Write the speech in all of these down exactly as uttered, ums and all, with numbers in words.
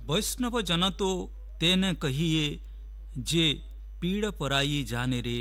वैष्णव जन तो तेने कहिए जे पीड़ पराई जाने रे,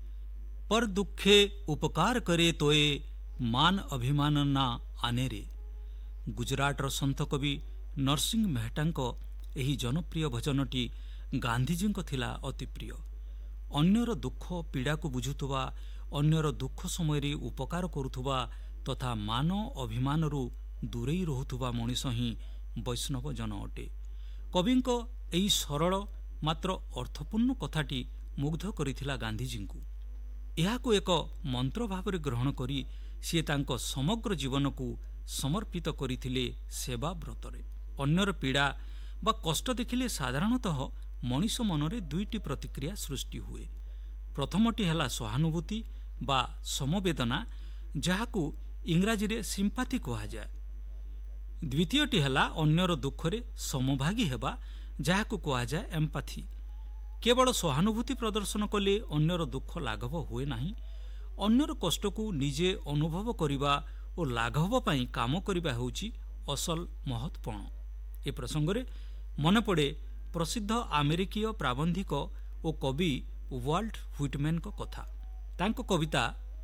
पर दुखे उपकार करे तोए मान अभिमान ना आने रे। गुजराटर सन्थ कवि नरसिंह मेहटाଙ୍କ ଏହି ଜନପ୍ରିୟ ଭଜନଟି ଗାନ୍ଧିଜୀଙ୍କ ଥିଲା ଅତି ପ୍ରିୟ। ଅନ୍ୟର ଦୁଃଖ ପୀଡ଼ାକୁ ବୁଝୁଥିବା, ଅନ୍ୟର ଦୁଃଖ ସମୟରେ ଉପକାର କରୁଥିବା ତଥା ମାନ ଅଭିମାନରୁ ଦୂରେଇ ରହୁଥିବା ମଣିଷ ହିଁ ବୈଷ୍ଣବ ଜନ ଅଟେ। କବିଙ୍କ ଏହି ସରଳ ମାତ୍ର ଅର୍ଥପୂର୍ଣ୍ଣ କଥାଟି ମୁଗ୍ଧ କରିଥିଲା ଗାନ୍ଧିଜୀଙ୍କୁ। ଏହାକୁ ଏକ ମନ୍ତ୍ର ଭାବରେ ଗ୍ରହଣ କରି ସିଏ ତାଙ୍କ ସମଗ୍ର ଜୀବନକୁ ସମର୍ପିତ କରିଥିଲେ ସେବା ବ୍ରତରେ। ଅନ୍ୟର ପୀଡ଼ା ବା କଷ୍ଟ ଦେଖିଲେ ସାଧାରଣତଃ ମଣିଷ ମନରେ ଦୁଇଟି ପ୍ରତିକ୍ରିୟା ସୃଷ୍ଟି ହୁଏ। ପ୍ରଥମଟି ହେଲା ସହାନୁଭୂତି ବା ସମବେଦନା, ଯାହାକୁ ଇଂରାଜୀରେ ସିମ୍ପାଥି କୁହାଯାଏ। ଦ୍ୱିତୀୟଟି ହେଲା ଅନ୍ୟର ଦୁଃଖରେ ସମଭାଗୀ ହେବା, ଯାହାକୁ କୁହାଯାଏ ଏମ୍ପାଥି। କେବଳ ସହାନୁଭୂତି ପ୍ରଦର୍ଶନ କଲେ ଅନ୍ୟର ଦୁଃଖ ଲାଘବ ହୁଏ ନାହିଁ। ଅନ୍ୟର କଷ୍ଟକୁ ନିଜେ ଅନୁଭବ କରିବା ଓ ଲାଘବ ପାଇଁ କାମ କରିବା ହେଉଛି ଅସଲ ମହତ୍ପଣ। ଏ ପ୍ରସଙ୍ଗରେ ମନେପଡ଼େ ପ୍ରସିଦ୍ଧ ଆମେରିକୀୟ ପ୍ରାବନ୍ଧିକ ଓ କବି ୱାଲ୍ଟ ହୁଇଟମ୍ୟାନଙ୍କ କଥା। ତାଙ୍କ କବିତା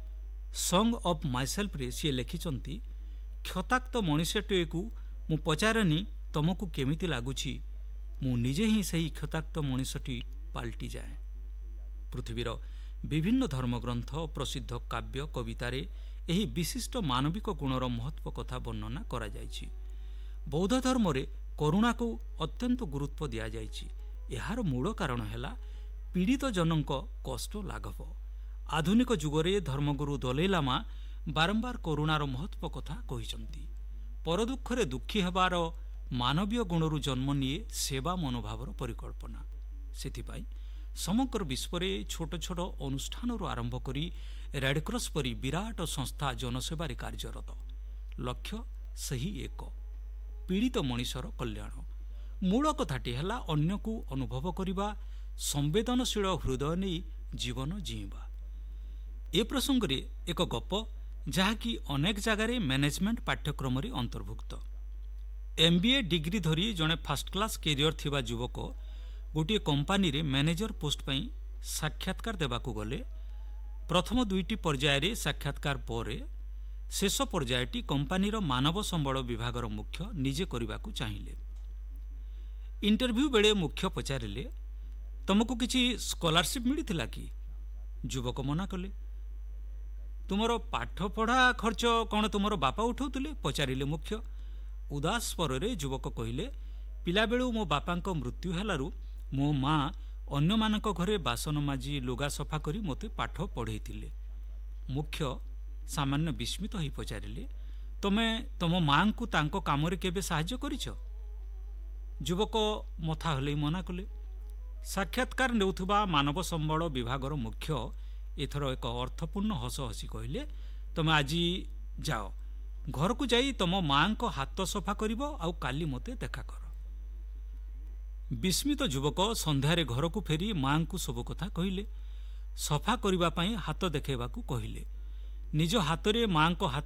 ସଙ୍ଗ ଅଫ୍ ମାଇସେଲ୍ଫରେ ସିଏ ଲେଖିଛନ୍ତି, କ୍ଷତାକ୍ତ ମଣିଷଟିଏକୁ ମୁଁ ପଚାରେନି ତମକୁ କେମିତି ଲାଗୁଛି, ମୁଁ ନିଜେ ହିଁ ସେହି କ୍ଷତାକ୍ତ ମଣିଷଟି ପାଲଟିଯାଏ। ପୃଥିବୀର ବିଭିନ୍ନ ଧର୍ମଗ୍ରନ୍ଥ, ପ୍ରସିଦ୍ଧ କାବ୍ୟ କବିତାରେ ଏହି ବିଶିଷ୍ଟ ମାନବିକ ଗୁଣର ମହତ୍ଵ କଥା ବର୍ଣ୍ଣନା କରାଯାଇଛି। ବୌଦ୍ଧ ଧର୍ମରେ କରୁଣାକୁ ଅତ୍ୟନ୍ତ ଗୁରୁତ୍ୱ ଦିଆଯାଇଛି। ଏହାର ମୂଳ କାରଣ ହେଲା ପୀଡ଼ିତ ଜନଙ୍କ କଷ୍ଟ ଲାଘବ। ଆଧୁନିକ ଯୁଗରେ ଧର୍ମଗୁରୁ ଦଲାଇ ଲାମା ବାରମ୍ବାର କରୁଣାର ମହତ୍ଵ କଥା କହିଛନ୍ତି। ପରଦୁଃଖରେ ଦୁଃଖୀ ହେବାର ମାନବୀୟ ଗୁଣରୁ ଜନ୍ମ ନିଏ ସେବା ମନୋଭାବର ପରିକଳ୍ପନା। ସେଥିପାଇଁ ସମଗ୍ର ବିଶ୍ୱରେ ଛୋଟ ଛୋଟ ଅନୁଷ୍ଠାନରୁ ଆରମ୍ଭ କରି ରେଡ୍କ୍ରସ୍ ପରି ବିରାଟ ସଂସ୍ଥା ଜନସେବାରେ କାର୍ଯ୍ୟରତ। ଲକ୍ଷ୍ୟ ସେହି ଏକ, ପୀଡ଼ିତ ମଣିଷର କଲ୍ୟାଣ। ମୂଳ କଥାଟି ହେଲା ଅନ୍ୟକୁ ଅନୁଭବ କରିବା, ସମ୍ବେଦନଶୀଳ ହୃଦୟ ନେଇ ଜୀବନ ଜୀଇଁବା। ଏ ପ୍ରସଙ୍ଗରେ ଏକ ଗପ, ଯାହାକି ଅନେକ ଜାଗାରେ ମ୍ୟାନେଜମେଣ୍ଟ ପାଠ୍ୟକ୍ରମରେ ଅନ୍ତର୍ଭୁକ୍ତ। ଏମ୍ ବି ଏ ଡିଗ୍ରୀ ଧରି ଜଣେ ଫାଷ୍ଟ କ୍ଲାସ୍ କ୍ୟାରିୟର ଥିବା ଯୁବକ ଗୋଟିଏ କମ୍ପାନୀରେ ମ୍ୟାନେଜର ପୋଷ୍ଟ ପାଇଁ ସାକ୍ଷାତକାର ଦେବାକୁ ଗଲେ। ପ୍ରଥମ ଦୁଇଟି ପର୍ଯ୍ୟାୟରେ ସାକ୍ଷାତକାର ପରେ ଶେଷ ପର୍ଯ୍ୟାୟଟି କମ୍ପାନୀର ମାନବ ସମ୍ବଳ ବିଭାଗର ମୁଖ୍ୟ ନିଜେ କରିବାକୁ ଚାହିଁଲେ। ଇଣ୍ଟରଭ୍ୟୁ ବେଳେ ମୁଖ୍ୟ ପଚାରିଲେ, ତମକୁ କିଛି ସ୍କଲାରସିପ୍ ମିଳିଥିଲା କି? ଯୁବକ ମନା କଲେ। ତୁମର ପାଠପଢ଼ା ଖର୍ଚ୍ଚ କ'ଣ ତୁମର ବାପା ଉଠାଉଥିଲେ? ପଚାରିଲେ ମୁଖ୍ୟ। ଉଦାସ ସ୍ୱରରେ ଯୁବକ କହିଲେ, ପିଲାବେଳୁ ମୋ ବାପାଙ୍କ ମୃତ୍ୟୁ ହେଲାରୁ ମୋ ମା ଅନ୍ୟମାନଙ୍କ ଘରେ ବାସନ ମାଜି ଲୁଗା ସଫା କରି ମୋତେ ପାଠ ପଢ଼େଇଥିଲେ। ମୁଖ୍ୟ ସାମାନ୍ୟ ବିସ୍ମିତ ହୋଇ ପଚାରିଲେ, ତମେ ତମ ମାଙ୍କୁ ତାଙ୍କ କାମରେ କେବେ ସାହାଯ୍ୟ କରିଛ? ଯୁବକ ମଥା ହଲେଇ ମନା କଲେ। ସାକ୍ଷାତକାର ନେଉଥିବା ମାନବ ସମ୍ବଳ ବିଭାଗର ମୁଖ୍ୟ ଏଥର ଏକ ଅର୍ଥପୂର୍ଣ୍ଣ ହସ ହସି କହିଲେ, ତମେ ଆଜି ଯାଅ, ଘରକୁ ଯାଇ ତମ ମାଙ୍କ ହାତ ସଫା କରିବ, ଆଉ କାଲି ମୋତେ ଦେଖା କର। ବିସ୍ମିତ ଯୁବକ ସନ୍ଧ୍ୟାରେ ଘରକୁ ଫେରି ମାଙ୍କୁ ସବୁ କଥା କହିଲେ। ସଫା କରିବା ପାଇଁ ହାତ ଦେଖାଇବାକୁ କହିଲେ। ନିଜ ହାତରେ ମାଙ୍କ ହାତ